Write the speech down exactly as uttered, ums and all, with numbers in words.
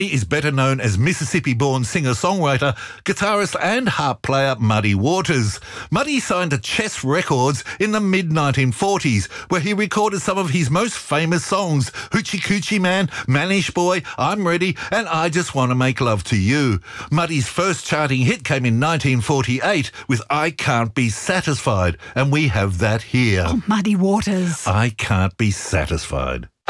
He is better known as Mississippi-born singer-songwriter, guitarist and harp player Muddy Waters. Muddy signed to Chess Records in the mid nineteen forties, where he recorded some of his most famous songs, Hoochie Coochie Man, Manish Boy, I'm Ready, and I Just Want to Make Love to You. Muddy's first charting hit came in nineteen forty-eight with I Can't Be Satisfied, and we have that here. Oh, Muddy Waters. I Can't Be Satisfied.